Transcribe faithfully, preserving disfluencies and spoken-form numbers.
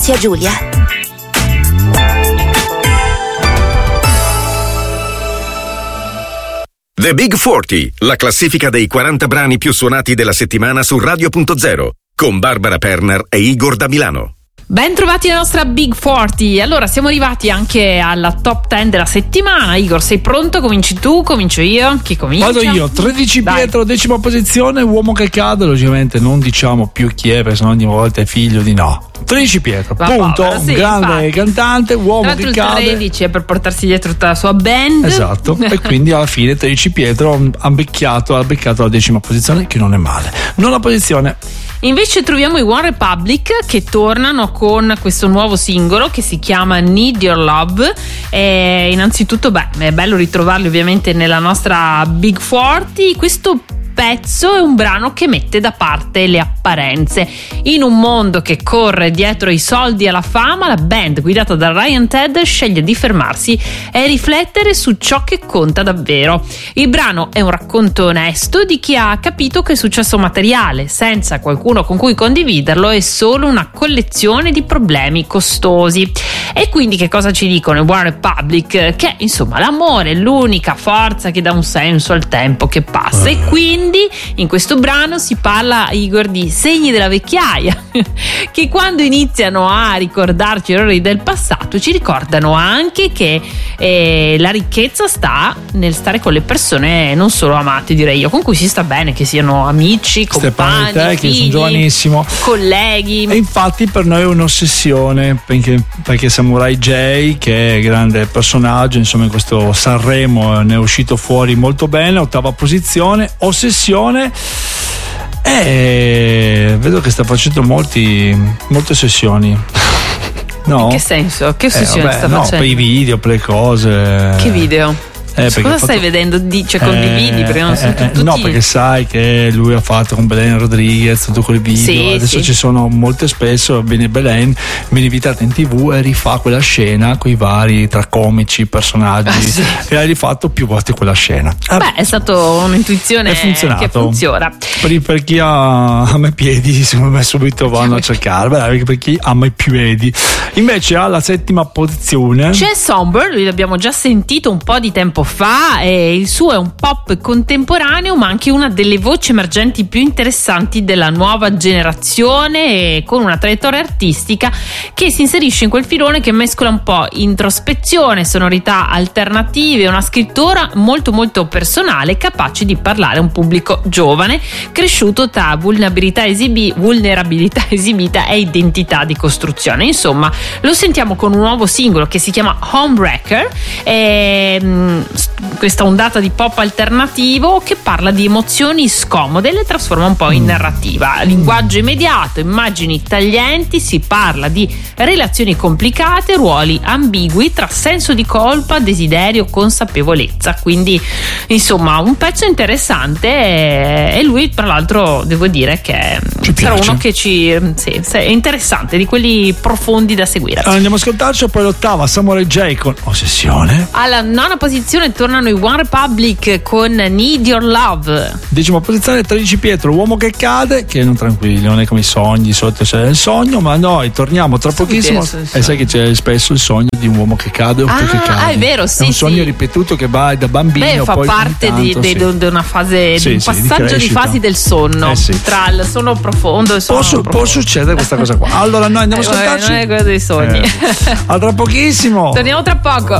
zia Giulia. The Big quaranta, la classifica dei quaranta brani più suonati della settimana su Radio punto zero, con Barbara Perner e Igor da Milano. Ben trovati alla nostra Big quaranta. Allora, siamo arrivati anche alla top dieci della settimana. Igor, sei pronto? Cominci tu? Comincio io? Chi comincia? Vado io. tredici Dai. Pietro, decima posizione, Uomo che cade. Logicamente non diciamo più chi è, perché sennò ogni volta è figlio di no. tredici Pietro, Ma punto. povero, sì, Un grande infatti. cantante, uomo Tra che l'altro il cade. tredici è per portarsi dietro tutta la sua band. Esatto. E quindi alla fine tredici Pietro ha beccato, ha beccato la decima posizione, che non è male. Nona posizione. Invece troviamo i One Republic, che tornano con questo nuovo singolo che si chiama Need Your Love. E innanzitutto, beh, è bello ritrovarli ovviamente nella nostra Big quaranta. Questo pezzo è un brano che mette da parte le apparenze. In un mondo che corre dietro i soldi e alla fama, la band guidata da Ryan Tedder sceglie di fermarsi e riflettere su ciò che conta davvero. Il brano è un racconto onesto di chi ha capito che il successo materiale, senza qualcuno con cui condividerlo, è solo una collezione di problemi costosi. E quindi che cosa ci dicono i One Republic? Che insomma l'amore è l'unica forza che dà un senso al tempo che passa. E quindi in questo brano si parla, Igor, di segni della vecchiaia che quando iniziano a ricordarci gli errori del passato ci ricordano anche che eh, la ricchezza sta nel stare con le persone non solo amate, direi io, con cui si sta bene, che siano amici, compagni, te, figli, che sono giovanissimo, colleghi. E infatti per noi è un'ossessione, perché, perché Samurai J, che è grande personaggio, insomma in questo Sanremo ne è uscito fuori molto bene, ottava posizione. Ossessione. E vedo che sta facendo molti molte sessioni. No? In che senso? Che ossessione eh, vabbè, sta no, facendo? per i video, per le cose. Che video? Eh, Cosa fatto... stai vedendo? Dice condividi, eh, perché non sono eh, tutti. No, perché sai che lui ha fatto con Belen Rodriguez tutto quel video. Sì, adesso sì. ci sono molte spesso. Viene Belen, viene invitata in tv e rifà quella scena con i vari tra comici, personaggi. Ah, sì. E ha rifatto più volte quella scena. Beh, è stata un'intuizione È funzionato. che funziona. Per, per chi ha ama i piedi, secondo me subito vanno a cercare. Beh, per chi ama i piedi. Invece alla settima posizione C'è Somber, lui l'abbiamo già sentito un po' di tempo fa, e il suo è un pop contemporaneo, ma anche una delle voci emergenti più interessanti della nuova generazione, e con una traiettoria artistica che si inserisce in quel filone che mescola un po' introspezione, sonorità alternative e una scrittura molto molto personale, capace di parlare a un pubblico giovane cresciuto tra vulnerabilità, esibi- vulnerabilità esibita e identità di costruzione. Insomma, lo sentiamo con un nuovo singolo che si chiama Homewrecker, e mh, questa ondata di pop alternativo che parla di emozioni scomode e le trasforma un po' in narrativa. Linguaggio immediato, immagini taglienti, si parla di relazioni complicate, ruoli ambigui tra senso di colpa, desiderio, consapevolezza. Quindi insomma un pezzo interessante, e lui tra l'altro devo dire che Ci sarà piace. uno che ci sì, è interessante, di quelli profondi da seguire. Allora, andiamo a ascoltarci. Poi l'ottava Samurai J con Ossessione. Alla nona posizione tornano i One Republic con Need Your Love. Decima posizione tredici Pietro, Uomo che cade, che non tranquilli, non è come i sogni, sotto c'è il sogno, ma noi torniamo tra pochissimo. penso, sì. E sai che c'è spesso il sogno di un uomo che cade o Ah, tu che cadi. è vero, sì, È un sogno sì. ripetuto che va da bambino. Beh, fa poi parte ogni di, tanto, di- sì. di una fase, Sì, di un sì, di passaggio di, crescita. fasi del sonno, Eh, sì. tra il sonno profondo e il sonno Può, su- non può profondo. succedere questa cosa qua. Allora noi andiamo a Eh, vabbè, ascoltarci. non è quello dei sogni. Eh. A tra pochissimo. Torniamo tra poco.